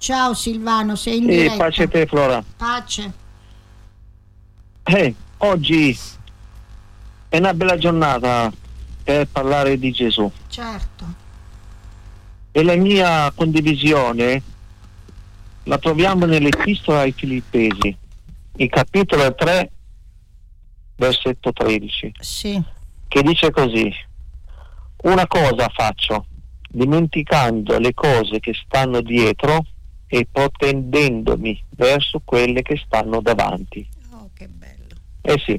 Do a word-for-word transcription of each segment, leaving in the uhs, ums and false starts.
Ciao Silvano, sei in Sì, diretta. pace a te, Flora. Pace. Eh, oggi è una bella giornata per parlare di Gesù. Certo. E la mia condivisione la troviamo nell'Epistola ai Filippesi, il capitolo tre, versetto tredici, Sì. che dice così: una cosa faccio, dimenticando le cose che stanno dietro e protendendomi verso quelle che stanno davanti. Oh, che bello. Eh sì,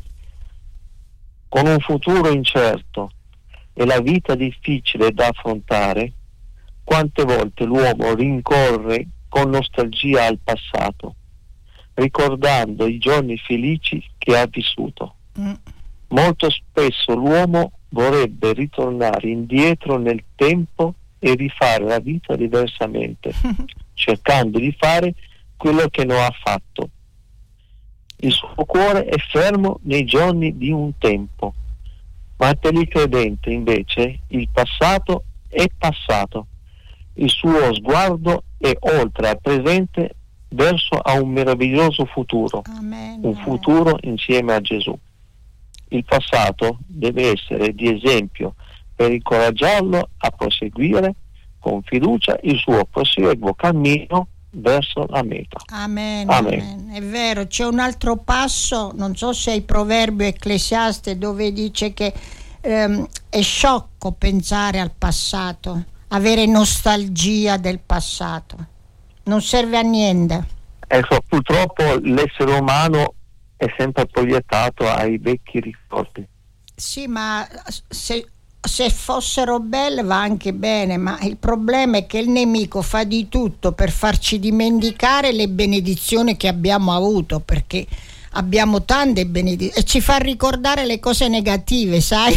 con un futuro incerto e la vita difficile da affrontare, quante volte l'uomo rincorre con nostalgia al passato, ricordando i giorni felici che ha vissuto. Mm. Molto spesso l'uomo vorrebbe ritornare indietro nel tempo e rifare la vita diversamente, cercando di fare quello che non ha fatto. Il suo cuore è fermo nei giorni di un tempo, ma per il credente invece il passato è passato. Il suo sguardo è oltre al presente verso a un meraviglioso futuro, Amen. un futuro insieme a Gesù. Il passato deve essere di esempio per incoraggiarlo a proseguire con fiducia il suo proseguo cammino verso la meta. Amen, Amen. amen. È vero, c'è un altro passo, non so se è il proverbio Ecclesiaste, dove dice che ehm, è sciocco pensare al passato, avere nostalgia del passato, non serve a niente. Ecco, purtroppo l'essere umano è sempre proiettato ai vecchi ricordi. Sì, ma se, se fossero belle va anche bene, ma il problema è che il nemico fa di tutto per farci dimenticare le benedizioni che abbiamo avuto, perché abbiamo tante benedizioni, e ci fa ricordare le cose negative, sai?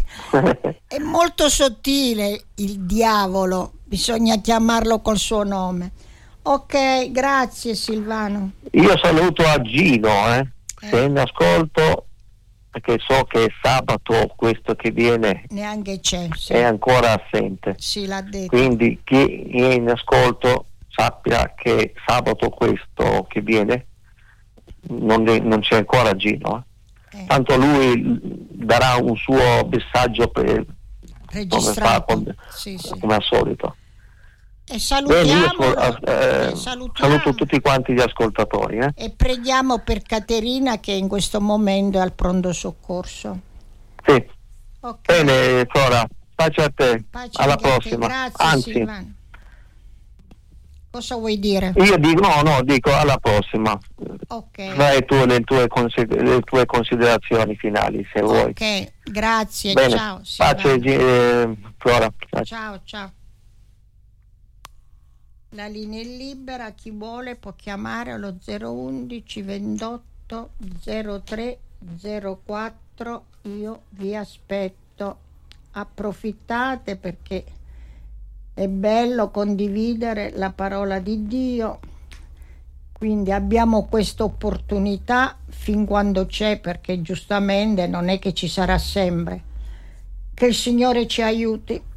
È molto sottile il diavolo, bisogna chiamarlo col suo nome. Ok, grazie Silvano. Io saluto a Gino, eh, Eh. se è in ascolto, perché so che è sabato questo che viene Neanche c'è, sì, è ancora assente. sì, l'ha detto. Quindi chi è in ascolto sappia che sabato questo che viene non, è- non c'è ancora Gino. eh. Eh, Tanto lui darà un suo messaggio per, come fa, registrato. come, Sì, sì. come al solito. E Bene, io salutiamolo, ascol- eh, eh, salutiamo saluto tutti quanti gli ascoltatori. Eh. e preghiamo per Caterina che in questo momento è al pronto soccorso. Sì. Ok. Bene, Flora, pace a te, Pace alla anche a te. prossima. Grazie Anzi, Silvano. Cosa vuoi dire? io dico, no, no, dico alla prossima. Ok. Fai tu le tue, consider- le tue considerazioni finali, se vuoi. Ok, grazie, Bene, ciao pace, Silvano. eh, Flora. Pace. Ciao, ciao. La linea è libera, chi vuole può chiamare allo zero undici ventotto zero tre zero quattro, io vi aspetto. Approfittate perché è bello condividere la parola di Dio, quindi abbiamo questa opportunità fin quando c'è, perché giustamente non è che ci sarà sempre. Che il Signore ci aiuti.